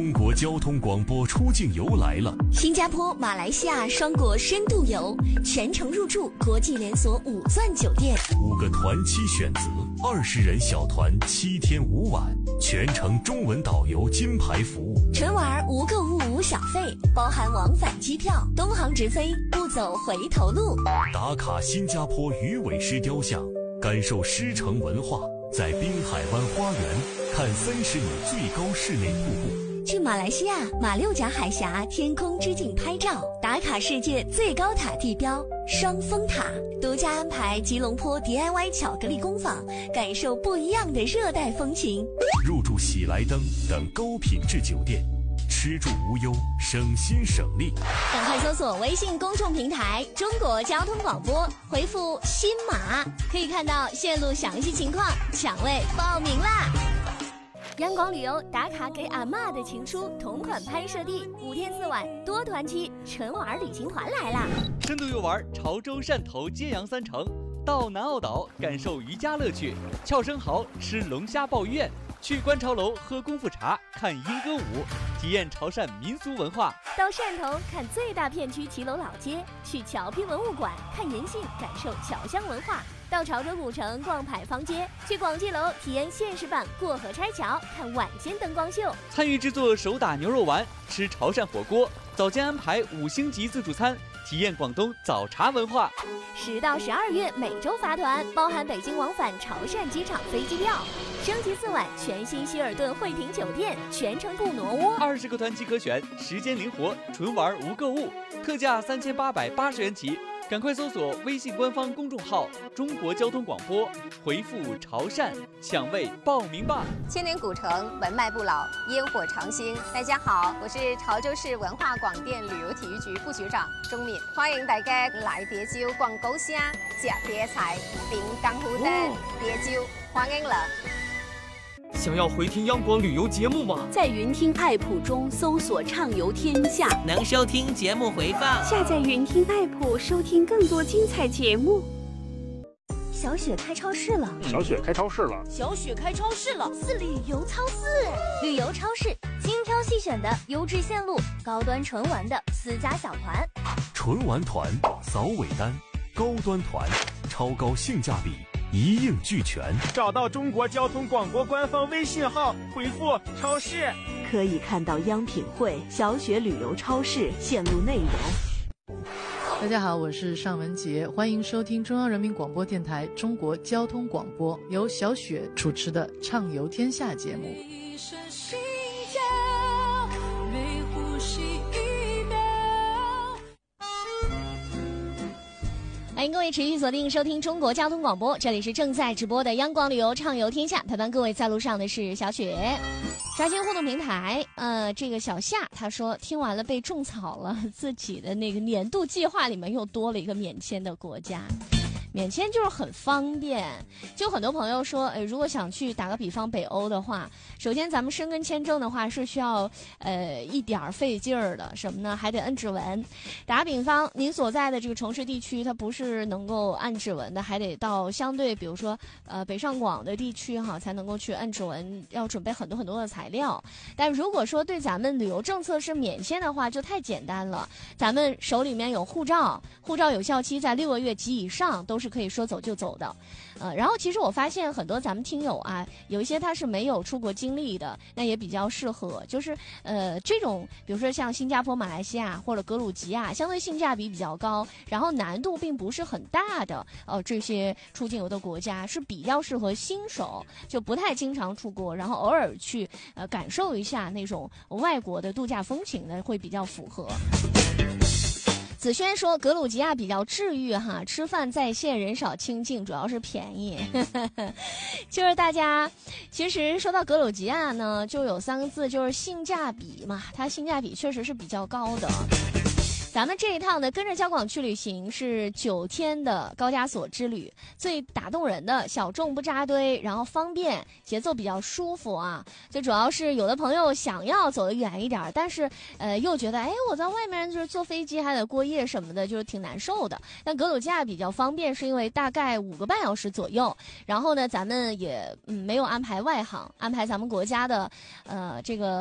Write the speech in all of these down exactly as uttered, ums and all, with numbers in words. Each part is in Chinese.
中国交通广播出境游来了， 新加坡、马来西亚双国深度游，全程入住国际连锁五钻酒店， 五个团期选择，二十人小团，七天五晚，全程中文导游金牌服务。 纯玩无购物无小费，包含往返机票，东航直飞，不走回头路。 打卡新加坡鱼尾狮雕像，感受狮城文化，在滨海湾花园看三十米最高室内瀑布。 去马来西亚马六甲海峡天空之镜拍照，打卡世界最高塔地标双峰塔，独家安排吉隆坡 D I Y 巧克力工坊，感受不一样的热带风情。 入住喜来登等高品质酒店，吃住无忧，省心省力。 赶快搜索微信公众平台中国交通广播，回复新马，可以看到线路详细情况，抢位报名啦。央广旅游打卡给阿嬷的情书同款拍摄地，五天四晚多团期纯玩旅行团来啦！ 深度游玩潮州、汕头、揭阳三城，到南澳岛感受渔家乐趣，俏生蚝吃龙虾鲍鱼宴，去观潮楼喝功夫茶，看莺歌舞，体验潮汕民俗文化； 到汕头看最大片区骑楼老街，去侨批文物馆看银杏，感受侨乡文化；到潮州古城逛牌坊街，去广济楼体验现实版过河拆桥，看晚间灯光秀； 参与制作手打牛肉丸，吃潮汕火锅；早间安排五星级自助餐，体验广东早茶文化。 十到十二月每周发团，包含北京往返潮汕机场飞机票，升级四晚全新希尔顿惠庭酒店，全程不挪窝。 二十个团期可选，时间灵活，纯玩无购物，特价三千八百八十元起。赶快搜索微信官方公众号中国交通广播，回复潮汕抢位报名吧。 千年古城文脉不老，烟火长新。大家好，我是潮州市文化广电旅游体育局副局长钟敏，欢迎大家来蝶洲逛高虾、吃蝶菜、品江湖灯、蝶洲欢迎了。 想要回听央广旅游节目吗？ 在云听 App 中搜索畅游天下， 能收听节目回放。 下载云听 App 收听更多精彩节目。 小雪开超市了， 小雪开超市了， 小雪开超市了，是旅游超市，旅游超市精挑细选的优质线路，高端纯玩的私家小团， 纯玩团扫尾单，高端团超高性价比，一应俱全。 找到中国交通广播官方微信号，回复超市， 可以看到央品汇、小雪旅游超市线路内容。 大家好，我是尚文杰，欢迎收听中央人民广播电台中国交通广播由小雪主持的《畅游天下》节目。 欢迎各位持续锁定收听中国交通广播，这里是正在直播的央广旅游畅游天下，陪伴各位在路上的是小雪。刷新互动平台，呃，这个小夏他说听完了被种草了，自己的那个年度计划里面又多了一个免签的国家。免签就是很方便，就很多朋友说，呃，如果想去打个比方北欧的话，首先咱们申根签证的话是需要呃一点儿费劲儿的，什么呢？还得摁指纹。打个比方，您所在的这个城市地区它不是能够按指纹的，还得到相对比如说呃北上广的地区哈才能够去摁指纹，要准备很多很多的材料。但如果说对咱们旅游政策是免签的话，就太简单了，咱们手里面有护照，护照有效期在六个月及以上都是可以说走就走的，呃，然后其实我发现很多咱们听友啊，有一些他是没有出国经历的，那也比较适合，就是呃这种，比如说像新加坡、马来西亚或者格鲁吉亚，相对性价比比较高，然后难度并不是很大的，呃，这些出境游的国家是比较适合新手，就不太经常出国，然后偶尔去呃感受一下那种外国的度假风情的，会比较符合。子轩说格鲁吉亚比较治愈哈，吃饭在线，人少清静，主要是便宜。就是大家其实说到格鲁吉亚呢，就有三个字，就是性价比嘛，它性价比确实是比较高的。咱们这一趟呢，跟着交广去旅行是九天的高加索之旅，最打动人的小众不扎堆，然后方便，节奏比较舒服啊。最主要是有的朋友想要走得远一点，但是呃又觉得哎我在外面就是坐飞机还得过夜什么的，就是挺难受的。但格鲁吉亚比较方便，是因为大概五个半小时左右，然后呢咱们也嗯没有安排外航，安排咱们国家的呃这个。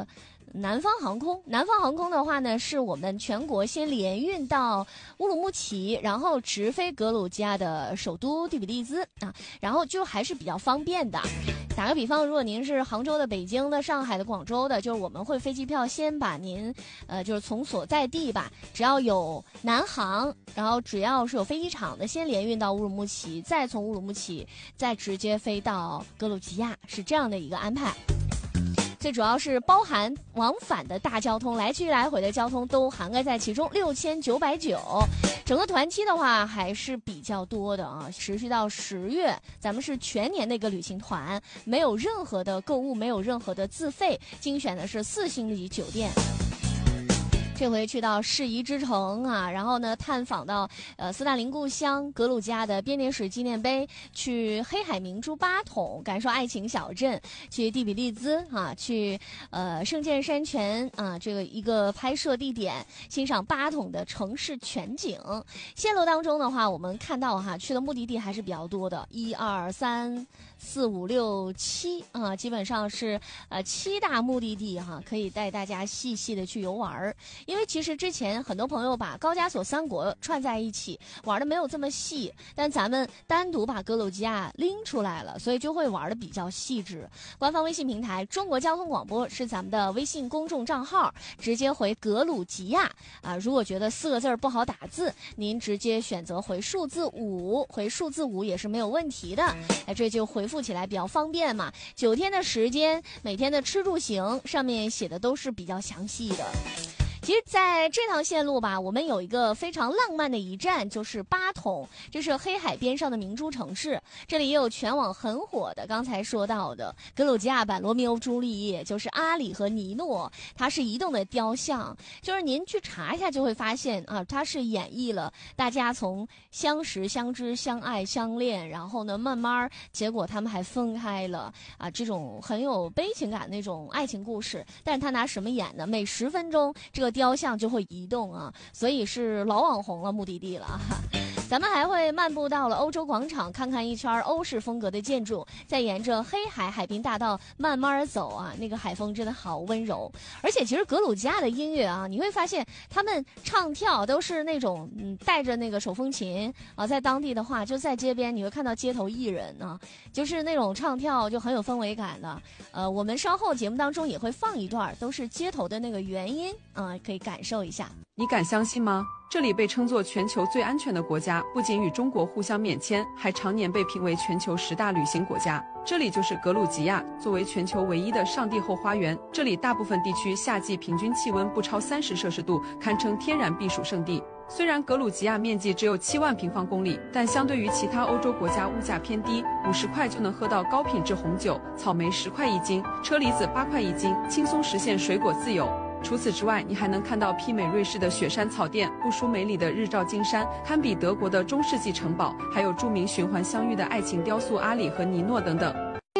南方航空。南方航空的话呢，是我们全国先联运到乌鲁木齐，然后直飞格鲁吉亚的首都第比利兹啊，然后就还是比较方便的。打个比方，如果您是杭州的、北京的、上海的、广州的，就是我们会飞机票先把您，呃，就是从所在地吧，只要有南航，然后只要是有飞机场的，先联运到乌鲁木齐，再从乌鲁木齐再直接飞到格鲁吉亚，是这样的一个安排。最主要是包含往返的大交通，来去来回的交通都涵盖在其中，六千九百九。整个团期的话还是比较多的啊，持续到十月，咱们是全年的一个旅行团，没有任何的购物，没有任何的自费，精选的是四星级酒店。这回去到适宜之城啊，然后呢探访到呃斯大林故乡格鲁吉亚的编年史纪念碑，去黑海明珠八筒感受爱情小镇，去第比利兹啊，去呃圣剑山泉啊这个一个拍摄地点，欣赏八筒的城市全景。线路当中的话，我们看到哈去的目的地还是比较多的，一二三四五六七啊，基本上是呃七大目的地哈，可以带大家细细的去游玩。因为其实之前很多朋友把高加索三国串在一起玩的没有这么细，但咱们单独把格鲁吉亚拎出来了，所以就会玩的比较细致。官方微信平台中国交通广播是咱们的微信公众账号，直接回格鲁吉亚啊。如果觉得四个字不好打字，您直接选择回数字五，回数字五也是没有问题的。哎，这就回复起来比较方便嘛。九天的时间，每天的吃住行上面写的都是比较详细的。其实在这趟线路吧，我们有一个非常浪漫的一站，就是八筒，这是黑海边上的明珠城市。这里也有全网很火的，刚才说到的格鲁吉亚版罗密欧朱丽叶，就是阿里和尼诺，它是移动的雕像，就是您去查一下就会发现啊，它是演绎了大家从相识、相知、相爱、相恋，然后呢慢慢结果他们还分开了啊，这种很有悲情感那种爱情故事。但是他拿什么演呢？每十分钟这个雕像就会移动啊，所以是老网红了，目的地了哈。咱们还会漫步到了欧洲广场，看看一圈欧式风格的建筑，再沿着黑海海滨大道慢慢走啊，那个海风真的好温柔。而且其实格鲁吉亚的音乐啊，你会发现他们唱跳都是那种嗯带着那个手风琴啊，在当地的话就在街边你会看到街头艺人啊，就是那种唱跳就很有氛围感的。呃，我们稍后节目当中也会放一段，都是街头的那个原音啊，可以感受一下。 你敢相信吗？这里被称作全球最安全的国家，不仅与中国互相免签，还常年被评为全球十大旅行国家。这里就是格鲁吉亚，作为全球唯一的上帝后花园，这里大部分地区夏季平均气温不超三十摄氏度，堪称天然避暑胜地。虽然格鲁吉亚面积只有七万平方公里，但相对于其他欧洲国家物价偏低，五十块就能喝到高品质红酒，草莓十块一斤，车厘子八块一斤，轻松实现水果自由。除此之外，你还能看到媲美瑞士的雪山草甸，不输梅里的日照金山，堪比德国的中世纪城堡，还有著名循环相遇的爱情雕塑阿里和尼诺等等。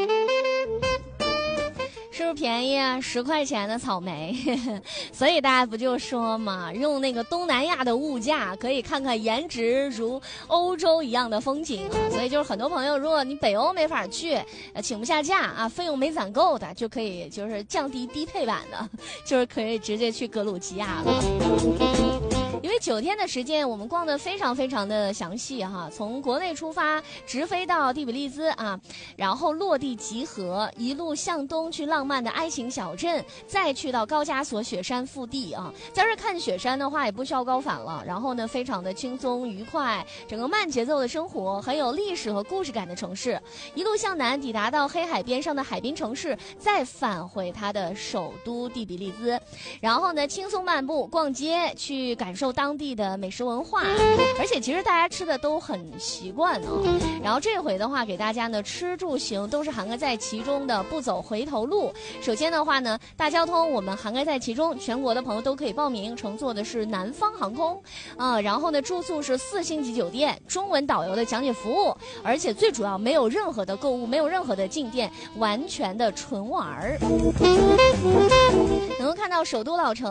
是不是便宜啊？十块钱的草莓，所以大家不就说嘛，用那个东南亚的物价可以看看颜值如欧洲一样的风景啊。所以就是很多朋友，如果你北欧没法去，呃，请不下假啊，费用没攒够的，就可以就是降低低配版的，就是可以直接去格鲁吉亚了。因为九天的时间，我们逛得非常非常的详细哈，从国内出发，直飞到第比利兹啊，然后落地集合，一路向东去浪漫的爱情小镇，再去到高加索雪山腹地啊。在这看雪山的话，也不需要高反了，然后呢，非常的轻松愉快，整个慢节奏的生活，很有历史和故事感的城市。一路向南，抵达到黑海边上的海滨城市，再返回它的首都第比利兹，然后呢，轻松漫步逛街，去感受当地的美食文化，而且其实大家吃的都很习惯啊。然后这回的话，给大家呢吃住行都是涵盖在其中的，不走回头路。首先的话呢，大交通我们涵盖在其中，全国的朋友都可以报名，乘坐的是南方航空啊。然后呢，住宿是四星级酒店，中文导游的讲解服务，而且最主要没有任何的购物，没有任何的进店，完全的纯玩儿。能够看到首都老城。